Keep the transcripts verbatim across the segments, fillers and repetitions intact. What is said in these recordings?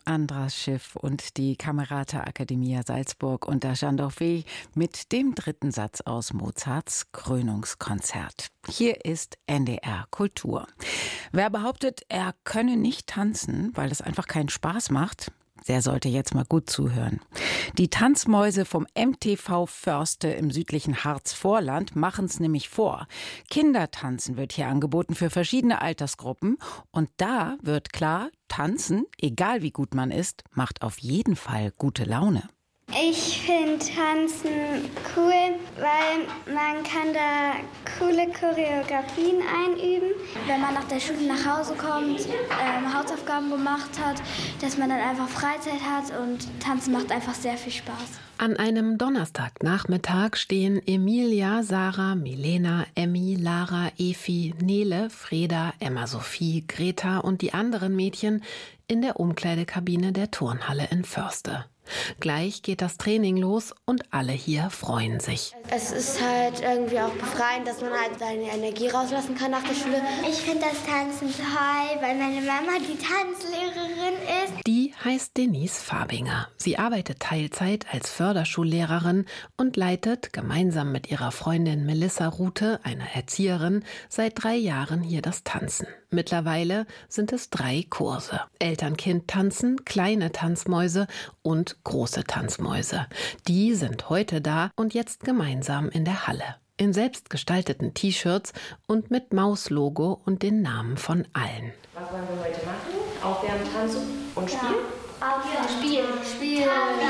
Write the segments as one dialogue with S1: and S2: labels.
S1: Andras Schiff und die Camerata Accademia Salzburg unter Jean Dorfey mit dem dritten Satz aus Mozarts Krönungskonzert. Hier ist N D R Kultur. Wer behauptet, er könne nicht tanzen, weil es einfach keinen Spaß macht, der sollte jetzt mal gut zuhören. Die Tanzmäuse vom M T V Förste im südlichen Harzvorland machen es nämlich vor. Kindertanzen wird hier angeboten für verschiedene Altersgruppen. Und da wird klar, Tanzen, egal wie gut man ist, macht auf jeden Fall gute Laune.
S2: Ich finde Tanzen cool, weil man kann da coole Choreografien einüben. Wenn man nach der Schule nach Hause kommt, ähm, Hausaufgaben gemacht hat, dass man dann einfach Freizeit hat und Tanzen macht einfach sehr viel Spaß.
S3: An einem Donnerstagnachmittag stehen Emilia, Sarah, Milena, Emmy, Lara, Efi, Nele, Freda, Emma-Sophie, Greta und die anderen Mädchen in der Umkleidekabine der Turnhalle in Förste. Gleich geht das Training los und alle hier freuen sich.
S4: Es ist halt irgendwie auch befreiend, dass man halt seine Energie rauslassen kann nach der Schule.
S2: Ich finde das Tanzen toll, weil meine Mama die Tanzlehrerin ist.
S3: Die heißt Denise Fabinger. Sie arbeitet Teilzeit als Förderschullehrerin und leitet gemeinsam mit ihrer Freundin Melissa Rute, einer Erzieherin, seit drei Jahren hier das Tanzen. Mittlerweile sind es drei Kurse. Eltern-Kind-Tanzen, kleine Tanzmäuse und große Tanzmäuse. Die sind heute da und jetzt gemeinsam in der Halle. In selbstgestalteten T-Shirts und mit Maus-Logo und den Namen von allen.
S5: Was wollen wir heute machen? Aufwärmen, tanzen und spielen?
S2: Ja. Spielen. Spielen.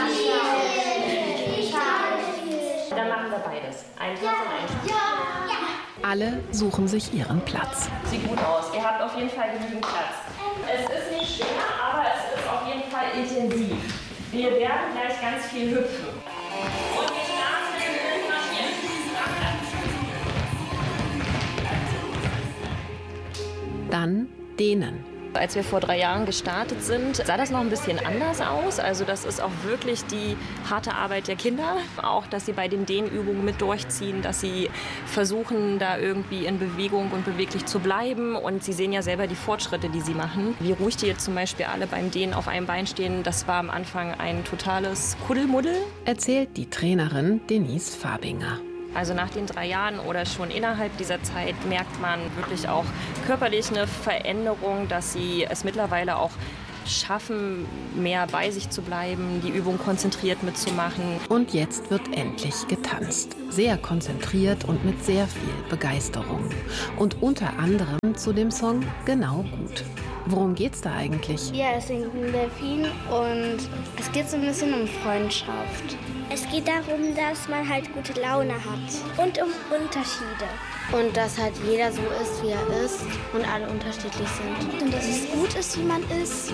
S5: Dann machen wir beides. Ein Tanz und ein Spiel.
S3: Alle suchen sich ihren Platz.
S5: Sieht gut aus. Ihr habt auf jeden Fall genügend Platz. Es ist nicht schwer, aber es ist auf jeden Fall intensiv. Wir werden gleich ganz viel hüpfen. Und wir starten mit dem Marschieren.
S3: Dann dehnen.
S6: Als wir vor drei Jahren gestartet sind, sah das noch ein bisschen anders aus. Also das ist auch wirklich die harte Arbeit der Kinder. Auch, dass sie bei den Dehnübungen mit durchziehen, dass sie versuchen, da irgendwie in Bewegung und beweglich zu bleiben. Und sie sehen ja selber die Fortschritte, die sie machen. Wie ruhig die jetzt zum Beispiel alle beim Dehnen auf einem Bein stehen, das war am Anfang ein totales Kuddelmuddel.
S3: Erzählt die Trainerin Denise Fabinger.
S6: Also nach den drei Jahren oder schon innerhalb dieser Zeit merkt man wirklich auch körperlich eine Veränderung, dass sie es mittlerweile auch schaffen, mehr bei sich zu bleiben, die Übung konzentriert mitzumachen.
S3: Und jetzt wird endlich getanzt. Sehr konzentriert und mit sehr viel Begeisterung. Und unter anderem zu dem Song Genau gut. Worum geht's da eigentlich?
S2: Ja, es singt ein Delfin und es geht so ein bisschen um Freundschaft. Es geht darum, dass man halt gute Laune hat und um Unterschiede.
S4: Und dass halt jeder so ist, wie er ist und alle unterschiedlich sind.
S2: Und dass es gut ist, wie man ist.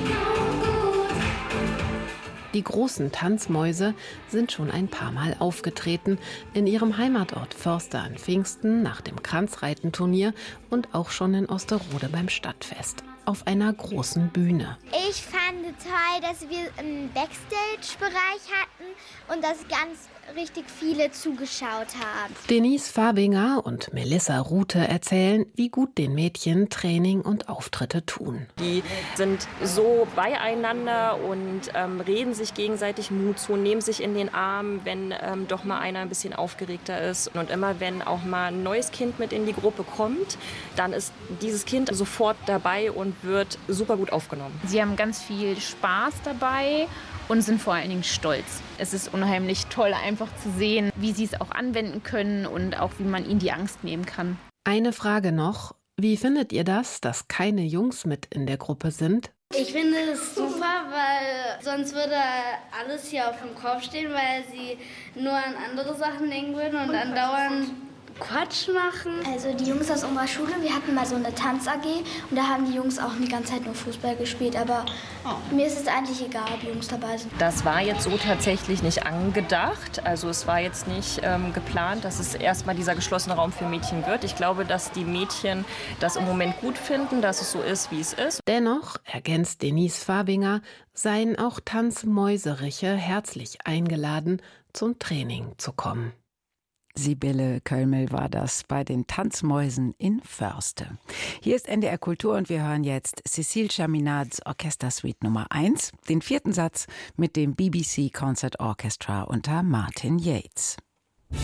S3: Die großen Tanzmäuse sind schon ein paar Mal aufgetreten. In ihrem Heimatort Förste an Pfingsten nach dem Kranzreitenturnier und auch schon in Osterode beim Stadtfest. Auf einer großen Bühne.
S2: Ich fand toll, dass wir einen Backstage-Bereich hatten und dass ganz richtig viele zugeschaut haben.
S3: Denise Fabinger und Melissa Rute erzählen, wie gut den Mädchen Training und Auftritte tun.
S6: Die sind so beieinander und ähm, reden sich gegenseitig Mut zu, nehmen sich in den Arm, wenn ähm, doch mal einer ein bisschen aufgeregter ist. Und immer wenn auch mal ein neues Kind mit in die Gruppe kommt, dann ist dieses Kind sofort dabei und wird super gut aufgenommen.
S7: Sie haben ganz viel Spaß dabei und sind vor allen Dingen stolz. Es ist unheimlich toll, einfach zu sehen, wie sie es auch anwenden können und auch wie man ihnen die Angst nehmen kann.
S3: Eine Frage noch. Wie findet ihr das, dass keine Jungs mit in der Gruppe sind?
S2: Ich finde es super, weil sonst würde alles hier auf dem Kopf stehen, weil sie nur an andere Sachen denken würden und andauernd Quatsch machen. Also die Jungs aus unserer Schule, wir hatten mal so eine Tanz-A G und da haben die Jungs auch die ganze Zeit nur Fußball gespielt, aber oh. mir ist es eigentlich egal, ob Jungs dabei sind.
S6: Das war jetzt so tatsächlich nicht angedacht, also es war jetzt nicht ähm, geplant, dass es erstmal dieser geschlossene Raum für Mädchen wird. Ich glaube, dass die Mädchen das im Moment gut finden, dass es so ist, wie es ist.
S3: Dennoch, ergänzt Denise Fabinger, seien auch Tanzmäuseriche herzlich eingeladen, zum Training zu kommen.
S1: Sibylle Kölmel war das bei den Tanzmäusen in Förste. Hier ist N D R Kultur und wir hören jetzt Cécile Chaminade's Orchestersuite Nummer eins, den vierten Satz mit dem B B C Concert Orchestra unter Martin Yates.